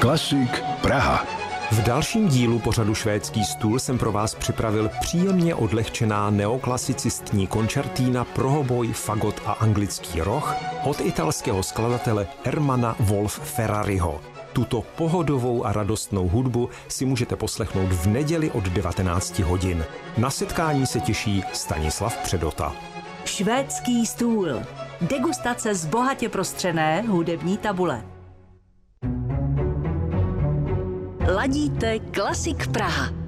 Klasik Praha. V dalším dílu pořadu Švédský stůl jsem pro vás připravil příjemně odlehčená neoklasicistní koncertína pro hoboj, fagot a anglický roh od italského skladatele Hermana Wolf-Ferrariho. Tuto pohodovou a radostnou hudbu si můžete poslechnout v neděli od 19 hodin. Na setkání se těší Stanislav Předota. Švédský stůl. Degustace z bohatě prostřené hudební tabule. Ladíte Klasik Praha.